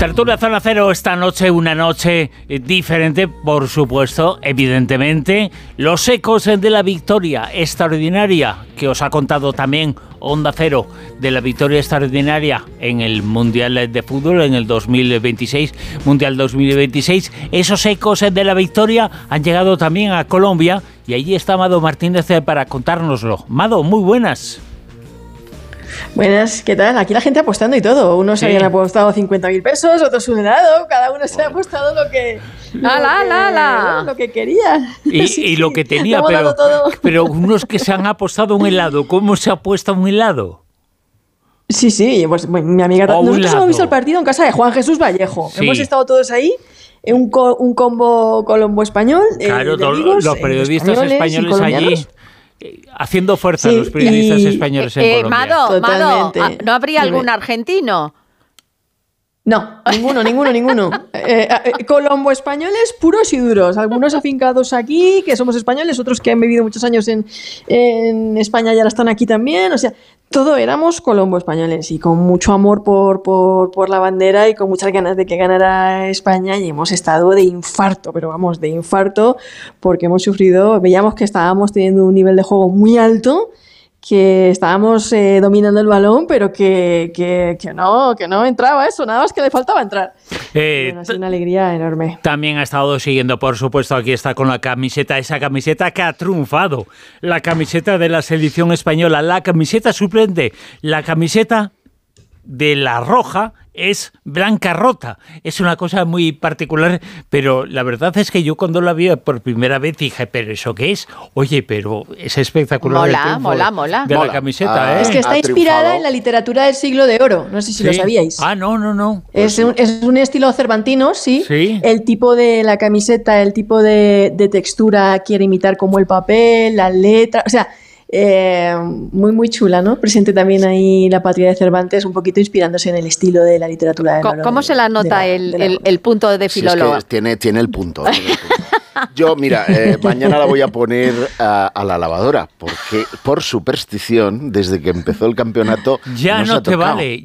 Tertulia Zona Cero esta noche, una noche diferente, por supuesto, evidentemente. Los ecos de la victoria extraordinaria que os ha contado también Onda Cero, de la victoria extraordinaria en el Mundial de Fútbol en el 2026, Mundial 2026. Esos ecos de la victoria han llegado también a Colombia y allí está Mado Martínez para contárnoslo. Mado, muy buenas. Buenas, ¿qué tal? Aquí la gente apostando y todo. Unos se habían apostado 50.000 pesos, otros un helado. Cada uno se ha apostado lo que quería. Y lo que tenía, pero unos que se han apostado un helado. ¿Cómo se apuesta un helado? Sí, pues mi amiga... Nosotros hemos visto el partido en casa de Juan Jesús Vallejo. Sí. Hemos estado todos ahí. Un combo Colombo-español. Claro, los periodistas españoles allí... haciendo fuerza los periodistas españoles en Colombia. Mado, ¿no habría algún argentino? No, ninguno. Colombo españoles puros y duros. Algunos afincados aquí, que somos españoles, otros que han vivido muchos años en España y ahora están aquí también. O sea, todo éramos Colombo españoles y con mucho amor por la bandera y con muchas ganas de que ganara España, y hemos estado de infarto, pero vamos, de infarto, porque hemos sufrido, veíamos que estábamos teniendo un nivel de juego muy alto, que estábamos dominando el balón, pero que no entraba eso, nada más que le faltaba entrar. Ha sido una alegría enorme. También ha estado siguiendo, por supuesto, aquí está con la camiseta, esa camiseta que ha triunfado, la camiseta de la selección española, la camiseta suplente, la camiseta de la roja es blanca rota. Es una cosa muy particular, pero la verdad es que yo cuando la vi por primera vez dije, ¿pero eso qué es? Oye, pero es espectacular. Mola. La camiseta, Es que está inspirada en la literatura del Siglo de Oro. No sé si lo sabíais. No. Es un estilo cervantino, sí. El tipo de la camiseta, el tipo de textura quiere imitar como el papel, la letra, o sea... muy chula, ¿no? Presente también ahí la patria de Cervantes, un poquito inspirándose en el estilo de la literatura del oro. ¿Cómo se la nota el punto de filólogo? Es que tiene el punto. Yo, mira, mañana la voy a poner a la lavadora, porque por superstición, desde que empezó el campeonato, ya no te vale.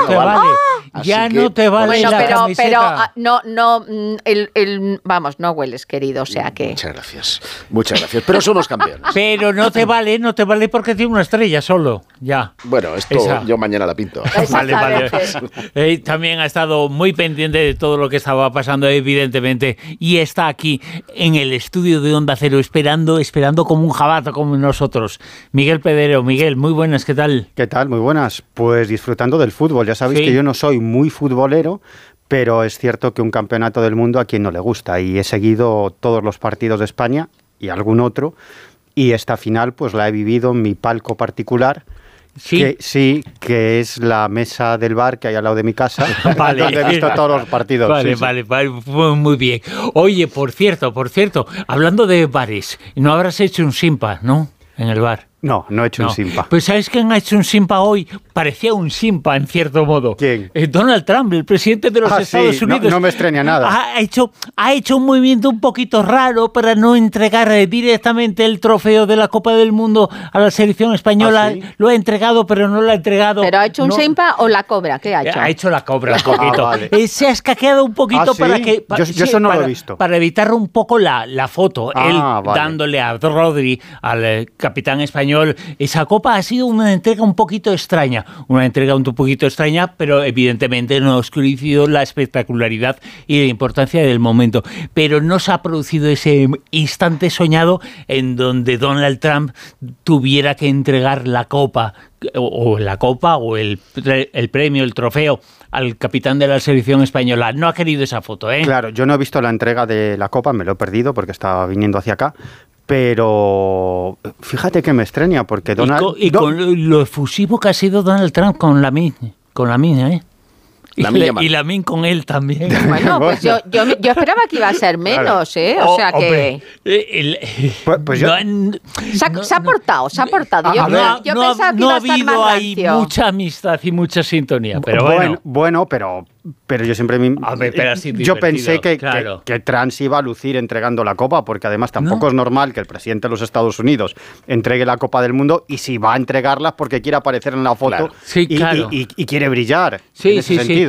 Bueno, la camiseta. Pero vamos, no hueles, querido, o sea que... Muchas gracias, pero somos campeones. Pero no te vale porque tiene una estrella solo, ya. Bueno, esto yo mañana la pinto. Vale. También ha estado muy pendiente de todo lo que estaba pasando, evidentemente, y está aquí en el estudio de Onda Cero, esperando como un jabato como nosotros. Miguel Pedrero. Miguel, muy buenas, ¿qué tal? ¿Qué tal? Muy buenas. Pues disfrutando del fútbol. Ya sabéis que yo no soy muy futbolero, pero es cierto que un campeonato del mundo a quien no le gusta, y he seguido todos los partidos de España y algún otro, y esta final pues la he vivido en mi palco particular. Que es la mesa del bar que hay al lado de mi casa, vale. Donde he visto todos los partidos. Vale, muy bien. Oye, por cierto, hablando de bares, no habrás hecho un simpa, ¿no? En el bar. No he hecho un simpa. Pues ¿sabes quién ha hecho un simpa hoy? Parecía un simpa, en cierto modo. ¿Quién? Donald Trump, el presidente de los Estados Unidos. No me extraña nada. Ha hecho un movimiento un poquito raro para no entregar directamente el trofeo de la Copa del Mundo a la selección española. ¿Sí? Lo ha entregado, pero no lo ha entregado. ¿Pero ha hecho un simpa o la cobra? ¿Qué ha hecho? Ha hecho la cobra un poquito. Vale. Se ha escaqueado un poquito para que... Yo eso no lo he visto. Para evitar un poco la foto. Él dándole a Rodri, al capitán español, esa copa. Ha sido una entrega un poquito extraña, pero evidentemente no ha oscurecido la espectacularidad y la importancia del momento. Pero no se ha producido ese instante soñado en donde Donald Trump tuviera que entregar la copa o el premio, el trofeo al capitán de la selección española. No ha querido esa foto, ¿eh? Claro, yo no he visto la entrega de la copa, me lo he perdido porque estaba viniendo hacia acá. Pero fíjate que me extraña porque Donald... con lo efusivo que ha sido Donald Trump con Lamine, ¿eh? Y Lamine con él también. Bueno, pues yo esperaba que iba a ser menos, ¿eh? O sea que... Se ha portado. Yo pensaba que iba a estar más rancio. No ha habido ahí mucha amistad y mucha sintonía, pero bueno, pero yo siempre yo pensé que Trump iba a lucir entregando la copa, porque además tampoco es normal que el presidente de los Estados Unidos entregue la Copa del Mundo, y si va a entregarla porque quiere aparecer en la foto y quiere brillar. Sí.